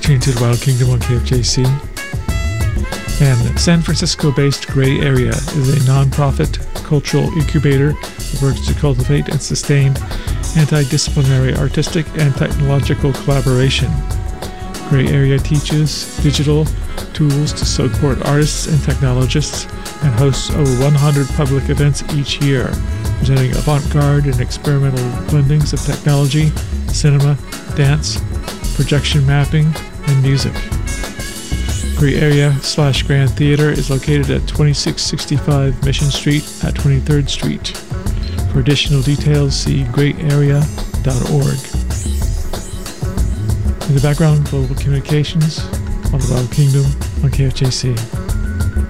tuned to the Wild Kingdom on KFJC. And San Francisco-based Gray Area is a non-profit cultural incubator that works to cultivate and sustain anti-disciplinary artistic and technological collaboration. Gray Area teaches digital tools to support artists and technologists and hosts over 100 public events each year, presenting avant-garde and experimental blendings of technology, cinema, dance, projection mapping, and music. Gray Area/Grand Theater is located at 2665 Mission Street at 23rd Street. For additional details, see grayarea.org. In the background, Global Communications on the Wild Kingdom on KFJC.